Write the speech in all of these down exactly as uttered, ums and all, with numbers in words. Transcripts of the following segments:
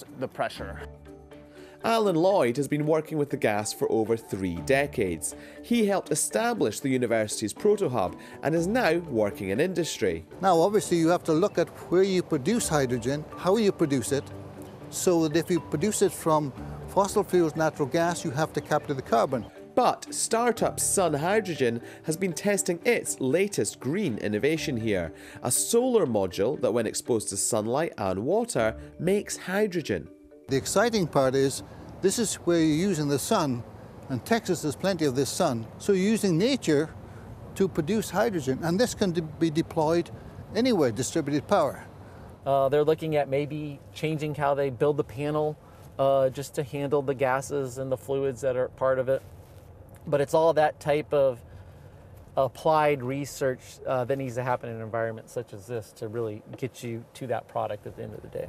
reduce the pressure. Alan Lloyd has been working with the gas for over three decades. He helped establish the university's proto-hub and is now working in industry. Now obviously you have to look at where you produce hydrogen, how you produce it, so that if you produce it from fossil fuels, natural gas, you have to capture the carbon. But startup Sun Hydrogen has been testing its latest green innovation here, a solar module that when exposed to sunlight and water makes hydrogen. The exciting part is this is where you're using the sun, and Texas has plenty of this sun, so you're using nature to produce hydrogen, and this can de- be deployed anywhere, distributed power. Uh, they're looking at maybe changing how they build the panel uh, just to handle the gases and the fluids that are part of it. But it's all that type of applied research uh, that needs to happen in an environment such as this to really get you to that product at the end of the day.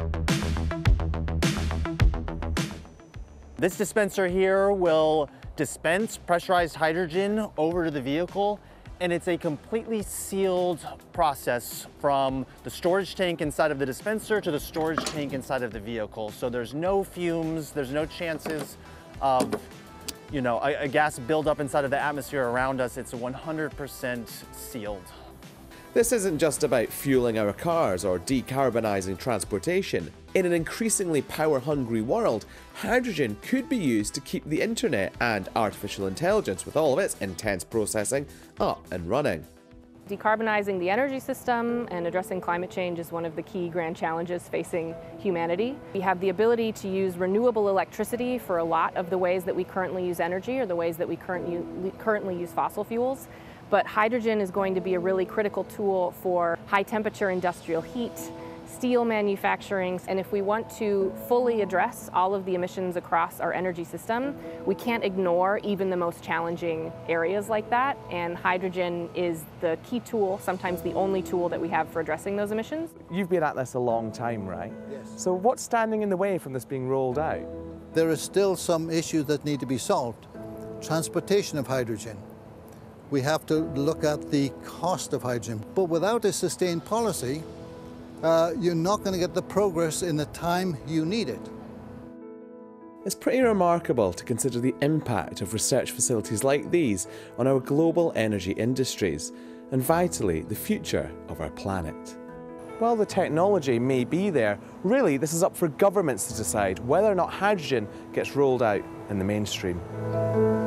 This dispenser here will dispense pressurized hydrogen over to the vehicle, and it's a completely sealed process from the storage tank inside of the dispenser to the storage tank inside of the vehicle. So there's no fumes, there's no chances of you know, a, a gas buildup inside of the atmosphere around us. It's one hundred percent sealed. This isn't just about fueling our cars or decarbonising transportation. In an increasingly power-hungry world, hydrogen could be used to keep the internet and artificial intelligence, with all of its intense processing, up and running. Decarbonizing the energy system and addressing climate change is one of the key grand challenges facing humanity. We have the ability to use renewable electricity for a lot of the ways that we currently use energy or the ways that we current, currently use fossil fuels. But hydrogen is going to be a really critical tool for high temperature industrial heat, steel manufacturing, and if we want to fully address all of the emissions across our energy system, we can't ignore even the most challenging areas like that, and hydrogen is the key tool, sometimes the only tool that we have for addressing those emissions. You've been at this a long time, right? Yes. So what's standing in the way from this being rolled out? There are still some issues that need to be solved. Transportation of hydrogen. We have to look at the cost of hydrogen, but without a sustained policy, Uh, you're not going to get the progress in the time you need it. It's pretty remarkable to consider the impact of research facilities like these on our global energy industries, and vitally, the future of our planet. While the technology may be there, really this is up for governments to decide whether or not hydrogen gets rolled out in the mainstream.